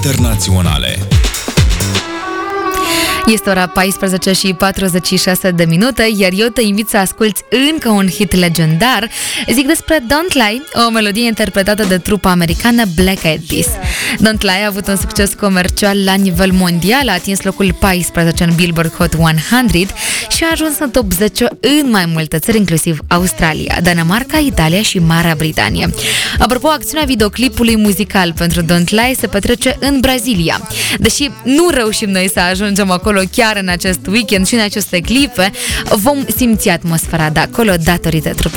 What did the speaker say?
internaționale. Este ora 14 și 46 de minute, iar eu te invit să asculți încă un hit legendar. Zic despre Don't Lie, o melodie interpretată de trupa americană Black Eyed Peas. Don't Lie a avut un succes comercial la nivel mondial, a atins locul 14 în Billboard Hot 100 și a ajuns în top 10 în mai multe țări, inclusiv Australia, Danemarca, Italia și Marea Britanie. Apropo, acțiunea videoclipului muzical pentru Don't Lie se petrece în Brazilia. Deși nu reușim noi să ajungem acolo chiar în acest weekend și în aceste clipe, vom simți atmosfera de acolo datorită trupei